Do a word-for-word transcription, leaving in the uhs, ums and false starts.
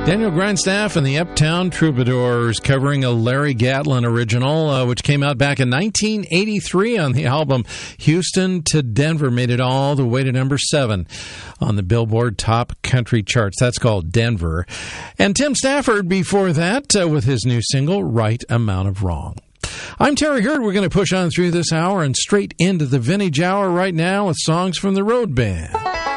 Daniel Grindstaff and the Uptown Troubadours covering a Larry Gatlin original, uh, which came out back in nineteen eighty-three on the album Houston to Denver. Made it all the way to number seven on the Billboard Top Country charts. That's called Denver. And Tim Stafford before that uh, with his new single, Right Amount of Wrong. I'm Terry Hurd. We're going to push on through this hour and straight into the vintage hour right now with songs from the Road Band.